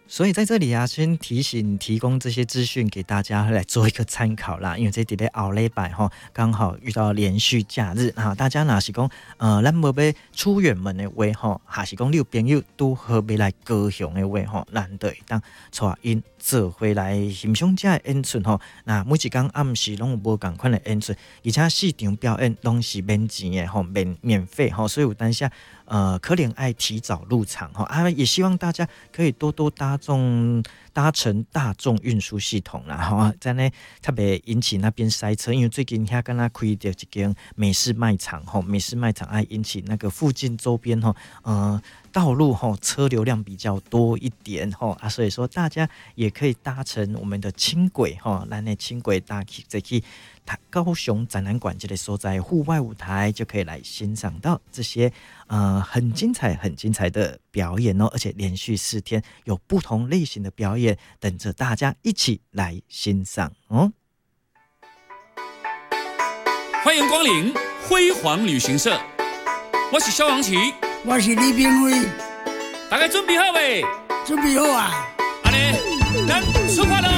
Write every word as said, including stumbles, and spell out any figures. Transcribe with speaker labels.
Speaker 1: 所以在这里啊，先提醒、提供这些资讯给大家来做一个参考啦。因为这伫咧后礼拜吼，刚好遇到连续假日啊，大家若是讲呃，咱无要出远门的话吼，还是讲你有朋友拄好要来高雄的话吼，咱就会当带因做回来欣赏这的演出吼。那每一天暗时拢有无共款的演出，而且四场表演拢是免钱的吼，免免费吼，所以有当下。呃，可能爱提早入场哈啊，也希望大家可以多多搭众搭乘大众运输系统啦哈，在呢特别引起那边塞车，因为最近遐刚刚开的一间美式卖场哈，美式卖场爱引起那个附近周边哈呃道路哈车流量比较多一点哈啊，所以说大家也可以搭乘我们的轻轨哈，咱的轻轨搭去再去。高雄展览馆这个所在户外舞台就可以来欣赏到这些呃很精彩、很精彩的表演哦，而且连续四天有不同类型的表演等着大家一起来欣赏哦。
Speaker 2: 欢迎光临辉煌旅行社，我是萧煌奇，
Speaker 3: 我是李炳辉，
Speaker 2: 大家准备好未？
Speaker 3: 准备好啊！
Speaker 2: 安尼，咱出发喽！